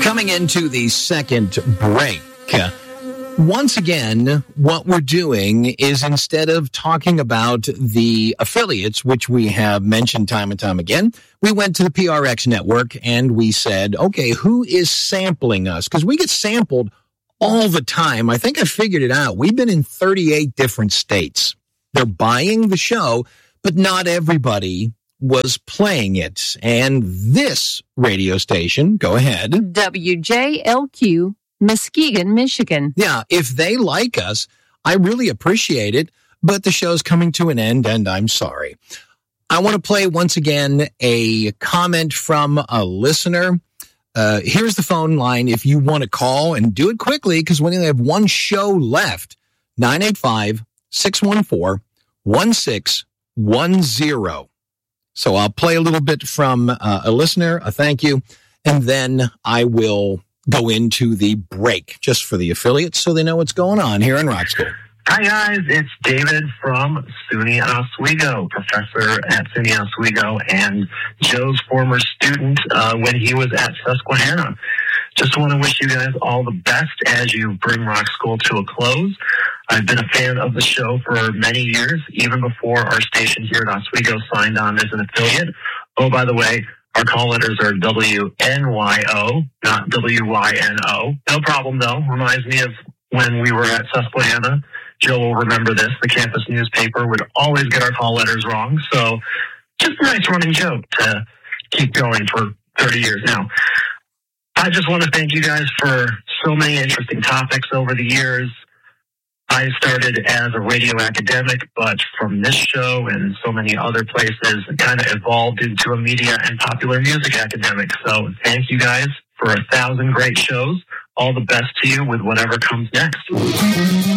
Coming into the second break, once again, what we're doing is instead of talking about the affiliates, which we have mentioned time and time again, we went to the PRX network and we said, okay, who is sampling us? Because we get sampled all the time. I think I figured it out. We've been in 38 different states. They're buying the show, but not everybody was playing it. And this radio station, go ahead. WJLQ, Muskegon, Michigan. Yeah, if they like us, I really appreciate it, but the show's coming to an end, and I'm sorry. I want to play once again a comment from a listener. Here's the phone line if you want to call, and do it quickly because we only have one show left. 985-614-1610. So I'll play a little bit from a listener, a thank you, and then I will go into the break just for the affiliates so they know what's going on here in Rock School. Hi, guys. It's David from SUNY Oswego, professor at SUNY Oswego and Joe's former student when he was at Susquehanna. Just want to wish you guys all the best as you bring Rock School to a close. I've been a fan of the show for many years, even before our station here at Oswego signed on as an affiliate. Oh, by the way, our call letters are WNYO, not WYNO. No problem, though. Reminds me of when we were at Susquehanna. Joe will remember this. The campus newspaper would always get our call letters wrong. So just a nice running joke to keep going for 30 years now. I just want to thank you guys for so many interesting topics over the years. I started as a radio academic, but from this show and so many other places, it kind of evolved into a media and popular music academic. So thank you guys for 1,000 great shows. All the best to you with whatever comes next.